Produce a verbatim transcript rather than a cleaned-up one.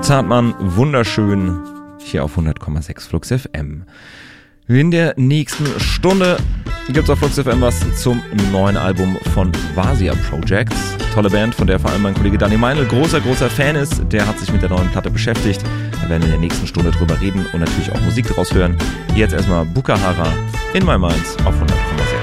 Zartmann, wunderschön, hier auf hundert Komma sechs Flux F M. In der nächsten Stunde gibt es auf Flux F M was zum neuen Album von Vasia Project. Tolle Band, von der vor allem mein Kollege Dani Meinl großer, großer Fan ist. Der hat sich mit der neuen Platte beschäftigt. Da werden wir in der nächsten Stunde drüber reden und natürlich auch Musik draus hören. Jetzt erstmal Bukahara in My Mind auf hundert Komma sechs.